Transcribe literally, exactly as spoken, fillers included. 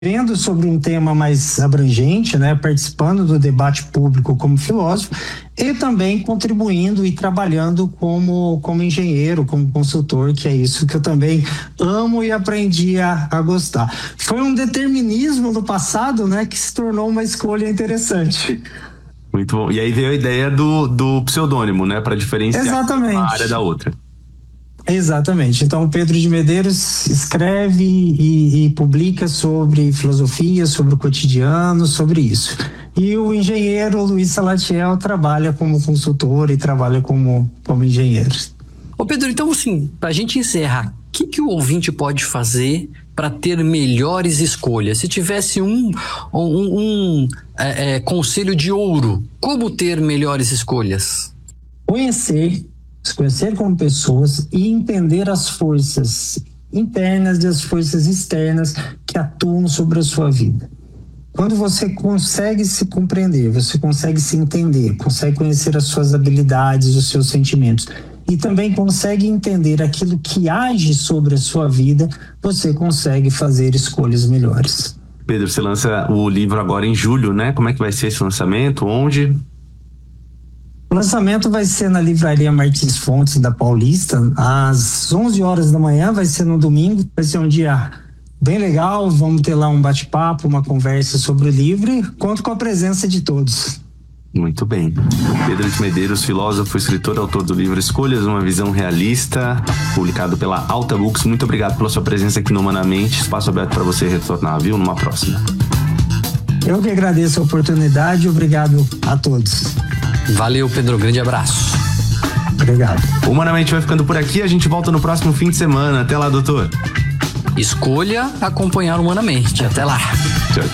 vendo sobre um tema mais abrangente, né, participando do debate público como filósofo e também contribuindo e trabalhando como, como engenheiro, como consultor, que é isso que eu também amo e aprendi a, a gostar. Foi um determinismo no passado, né, que se tornou uma escolha interessante. Muito bom. E aí veio a ideia do, do pseudônimo, né, para diferenciar Exatamente. uma área da outra. Exatamente. Então, Pedro de Medeiros escreve e, e publica sobre filosofia, sobre o cotidiano, sobre isso. E o engenheiro Luiz Salatiel trabalha como consultor e trabalha como, como engenheiro. Ô Pedro, então assim, pra gente encerrar, o que, que o ouvinte pode fazer para ter melhores escolhas? Se tivesse um, um, um é, é, conselho de ouro, como ter melhores escolhas? Conhecer se conhecer como pessoas e entender as forças internas e as forças externas que atuam sobre a sua vida. Quando você consegue se compreender, você consegue se entender, consegue conhecer as suas habilidades, os seus sentimentos e também consegue entender aquilo que age sobre a sua vida, você consegue fazer escolhas melhores. Pedro, você lança o livro agora em julho, né? Como é que vai ser esse lançamento? Onde? O lançamento vai ser na Livraria Martins Fontes da Paulista, às onze horas da manhã, vai ser no domingo, vai ser um dia bem legal, vamos ter lá um bate-papo, uma conversa sobre o livro e conto com a presença de todos. Muito bem. Pedro de Medeiros, filósofo, escritor, autor do livro Escolhas, uma visão realista, publicado pela Alta Books. Muito obrigado pela sua presença aqui no Humanamente. Espaço aberto para você retornar, viu? Numa próxima. Eu que agradeço a oportunidade, obrigado a todos. Valeu, Pedro. Grande abraço. Obrigado. O Humanamente vai ficando por aqui. A gente volta no próximo fim de semana. Até lá, doutor. Escolha acompanhar Humanamente. Até lá. Tchau.